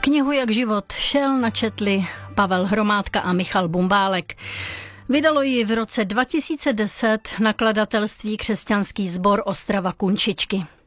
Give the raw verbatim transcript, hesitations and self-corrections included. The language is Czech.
Knihu Jak život šel načetli Pavel Hromádka a Michal Bumbálek. Vydalo ji v roce dva tisíce deset nakladatelství Křesťanský sbor Ostrava Kunčičky.